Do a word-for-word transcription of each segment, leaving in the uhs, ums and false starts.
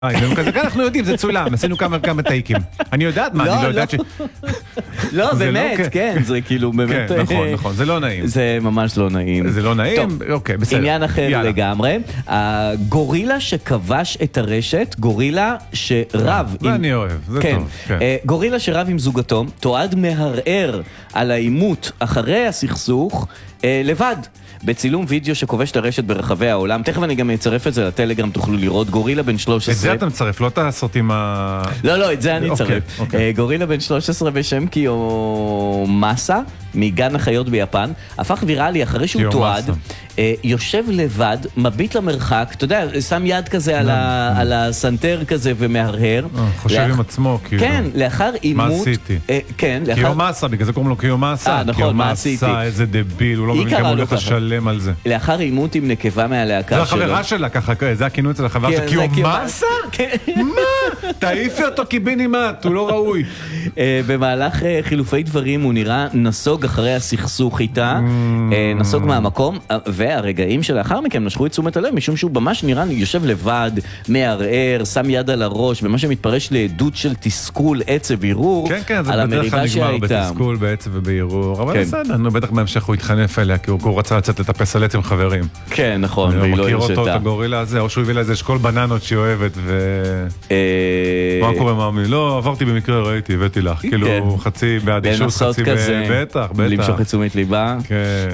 אנחנו יודעים, זה צולם, עשינו כמה טייקים. אני יודעת מה, אני לא יודעת ש... לא, באמת, כן, זה כאילו באמת... נכון, נכון, זה לא נעים. זה ממש לא נעים. זה לא נעים? אוקיי, בסדר. עניין אחר לגמרי. הגורילה שכבש את הרשת, גורילה שרב... זה אני אוהב, זה טוב. גורילה שרב עם זוגתו, תועד מהרער על האימות אחרי הסכסוך, לבד. בצילום וידאו שכובש את הרשת ברחבי העולם. תכף אני גם אצרף את זה לטלגרם, תוכלו לראות. גורילה בן שלוש עשרה... את זה אתה מצרף, לא את הסרטים ה... לא, לא, את זה אני אצרף. גורילה בן שלוש עשרה בשם קיומאסה, מגן החיות ביפן, הפך ויראלי אחרי שהוא תועד, יושב לבד, מביט למרחק, אתה יודע, שם יד כזה על הסנטר כזה ומהרהר. חושב עם עצמו, כאילו. כן, לאחר אימות... מה עשיתי? כן, לאחר... קיומאסה, בגלל זה קוראים לו קיומאסה. אה, נכון, מה עשיתי? קיומאסה, איזה דביל, הוא לא מבין כמה הולך לשלם על זה. לאחר אימות עם נקבה מהלהקה שלו. זה החברה שלה ככה, זה הכינוי אצל החברה שלה. קיומאסה? מה? תעיפי אותו קיבינימט, הוא לא ראוי. במהלך חילופי דברים הוא נראה נסוג אחרי הסכסוך איתה, נסוג מהמקום, והרגעים שלאחר מכן נשכו את תשומת הלב, משום שהוא ממש נראה יושב לבד, מערער, שם יד על הראש, במה שמתפרש לעדות של תסכול, עצב, ערעור, על המריבה שהייתה. כן, כן, זה בדרך כלל נגמר בתסכול, בעצב ובערעור, אבל בסדר, בטח בהמשך הוא התחנף אליה, כי הוא רצה לצאת לטפס על עצם חברים. כן, נכון, והיא לא הרשתה. הוא מכיר אותו, את הגורילה הזה, או שהוא הביא לה איזה שכל בננות שהיא אוהבת, ו... מה קורה מאמי? לא, עברתי במקרה, ראיתי, הבאתי לך. כאילו, חצי באדישות, חצי בטח, בטח. למשוך את תשומת ליבה. כן.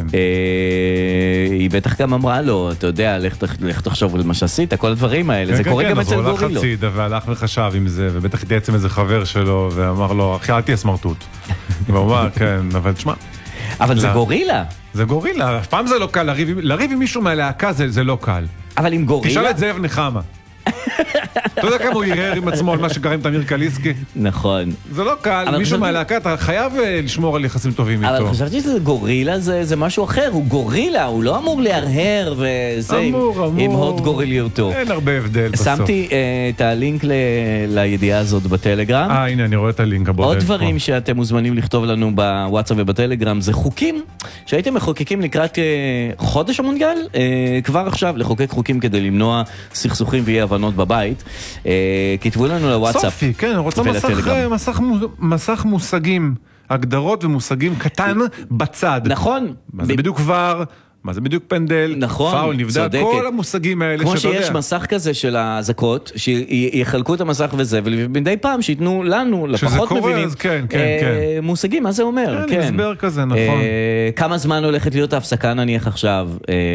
היא בטח גם אמרה לו, אתה יודע, לך תחשוב על מה שעשית, כל הדברים האלה. זה קורה גם אצל גורילות. הוא הולך הצידה והלך וחשב עם זה, ובטח התייעץ עם איזה חבר שלו, ואמר לו, אחי, אל תהיה סמרטוט. והוא אמר, כן, אבל תשמע. אבל זה גורילה. זה גורילה, אף פעם זה לא קל, לריב עם מישהו מהלהקה זה לא קל. אבל עם גורילה... תשאל את זאב נחמה. אתה יודע כמה הוא ירער עם עצמו על מה שקרים תמיר קליסקי? נכון. זה לא קל, מישהו מהלהקה, אתה חייב לשמור על יחסים טובים איתו. אבל חשבתי שזה גורילה, זה משהו אחר, הוא גורילה, הוא לא אמור להרהר וזה עם הוד גוריליותו. אין הרבה הבדל בסוף. שמתי את הלינק לידיעה הזאת בטלגרם. אה, הנה, אני רואה את הלינק הבודד. עוד דברים שאתם מוזמנים לכתוב לנו בוואטסאפ ובטלגרם, זה חוקים שהייתם מחוקקים לקראת חודש המונדיאל, כבר עכשיו לחוקק חוקים כדי למנוע סכסוכים ואי הבנות בבית. כתבו לנו לוואטסאפ. סופי, כן, אני רוצה מסך, מסך מושגים, הגדרות ומושגים קטן בצד. נכון. מה זה בדיוק כבר, מה זה בדיוק פנדל, נכון, פאול, נבדק, כל המושגים האלה כמו שיש מסך כזה של ההזקות, שיחלקו את המסך וזה, ומדי פעם שיתנו לנו, לפחות מבינים, כן, כן, כן. מושגים, מה זה אומר? כן, הסבר כזה, נכון. כמה זמן הולכת להיות ההפסקה נניח עכשיו?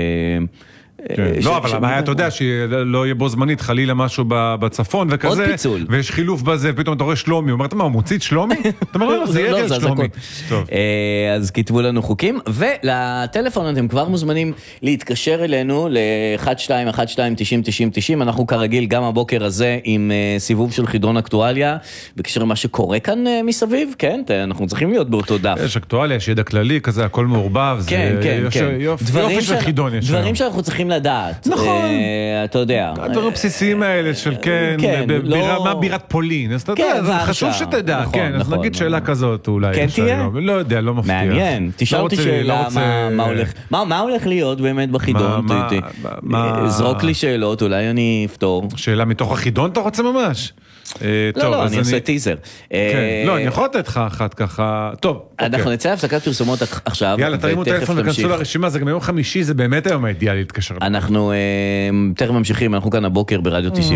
לא, אבל הבעיה, אתה יודע שלא יהיה בו זמנית חלילה משהו בצפון וכזה, עוד פיצול. ויש חילוף בזה, פתאום אתה רואה שלומי, הוא אומר, אתה מה, הוא מוציא את שלומי? אתה אומר, לא, זה יהיה שלומי. אז כתבו לנו חוקים, ולטלפון אתם כבר מוזמנים להתקשר אלינו ל-אחת שתיים אחת שתיים תשעים תשעים תשעים, אנחנו כרגיל גם הבוקר הזה עם סיבוב של חידון אקטואליה, בקשר למה שקורה כאן מסביב, כן, אנחנו צריכים להיות באותו דף. יש אקטואליה, יש ידע כללי כזה, הכל מעורבב, זה יופי של חידון יש. דברים שאנחנו צריכים לדעת. נכון. אתה יודע. הדברים הבסיסיים האלה של כן, מה בירת פולין. אז אתה יודע, זה חשוב שתדע. כן, אז נגיד שאלה כזאת אולי. כן תהיה? לא יודע, לא מבטיח. מעניין. תשאל אותי שאלה מה הולך להיות באמת בחידון. זרוק לי שאלות, אולי אני אפתור. שאלה מתוך החידון אתה רוצה ממש? לא, לא, אני עושה טיזר. לא, אני יכול לתת לך אחת ככה. טוב. אנחנו נצא להפסקת פרסומות עכשיו. יאללה, תרימו טלפון וכנסו לרשימה, זה גם יום חמישי, זה באמת היום האידיאלי להתקשר. אנחנו תכף ממשיכים, אנחנו כאן הבוקר ברדיו תשעים.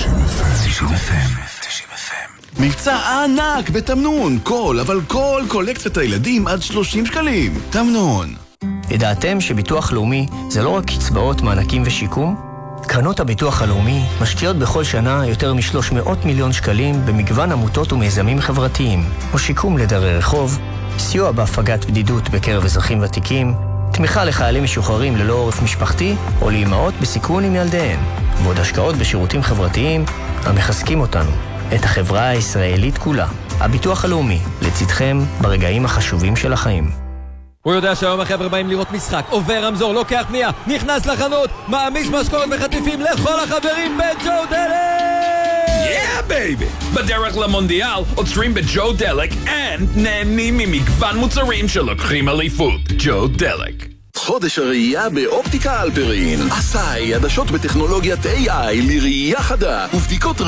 מבצע ענק בתמנון, כל, אבל כל קולקציית הילדים עד שלושים שקלים. תמנון. ידעתם שביטוח לאומי זה לא רק קצבאות, מענקים ושיקום? קרנות הביטוח הלאומי משקיעות בכל שנה יותר מ-שלוש מאות מיליון שקלים במגוון עמותות ומיזמים חברתיים, או שיקום לדרי רחוב, סיוע בהפגת בדידות בקרב אזרחים ותיקים, תמיכה לחיילים משוחררים ללא עורף משפחתי, או לאמהות בסיכון עם ילדיהן, ועוד השקעות בשירותים חברתיים המחזקים אותנו, את החברה הישראלית כולה. הביטוח הלאומי, לצדכם ברגעים החשובים של החיים. הוא יודע שהיום החבר'ה באים לראות משחק, עובר רמזור, לוקח פנייה, נכנס לחנות, מעמיש משקורת וחטיפים לכל החברים בג'ו דלק! Yeah, baby! בדרך למונדיאל עוצרים בג'ו דלק and נהנים ממגוון מוצרים שלוקחים אליפות. ג'ו דלק. חודש הראייה באופטיקה אלפרין. אסאי, עדשות בטכנולוגיית איי איי לראייה חדה ובדיקות